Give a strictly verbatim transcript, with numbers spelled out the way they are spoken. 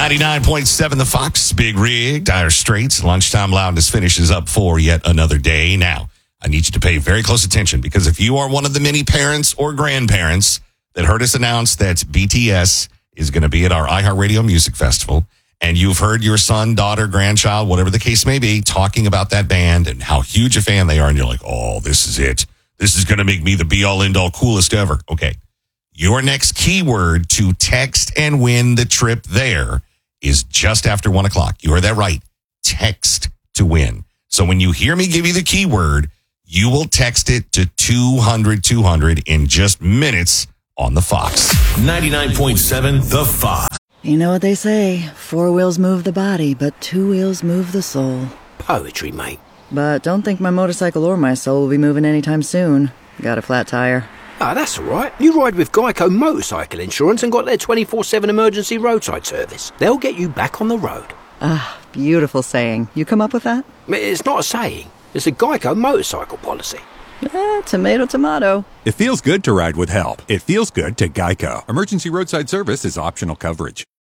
ninety-nine point seven The Fox, Big Rig, Dire Straits. Lunchtime Loudness finishes up for yet another day. Now, I need you to pay very close attention because if you are one of the many parents or grandparents that heard us announce that B T S is going to be at our iHeartRadio Music Festival, and you've heard your son, daughter, grandchild, whatever the case may be, talking about that band and how huge a fan they are, and you're like, oh, this is it. This is going to make me the be-all, end-all, coolest ever. Okay. Your next keyword to text and win the trip there is just after one o'clock. You heard that right. Text to win. So when you hear me give you the keyword, you will text it to two hundred two hundred in just minutes on the Fox. ninety-nine point seven The Fox. You know what they say, four wheels move the body, but two wheels move the soul. Poetry, mate. But don't think my motorcycle or my soul will be moving anytime soon. Got a flat tire. Ah, that's all right. You ride with Geico Motorcycle Insurance and got their twenty-four seven emergency roadside service. They'll get you back on the road. Ah, beautiful saying. You come up with that? It's not a saying. It's a Geico motorcycle policy. Eh, tomato, tomato. It feels good to ride with help. It feels good to Geico. Emergency roadside service is optional coverage.